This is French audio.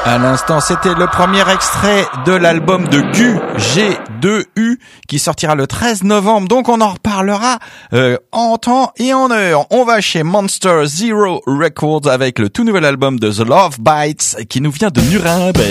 À l'instant, c'était le premier extrait de l'album de Gu, G2U, qui sortira le 13 novembre. Donc on en reparlera en temps et en heure. On va chez Monster Zero Records avec le tout nouvel album de The Love Bites qui nous vient de Nuremberg.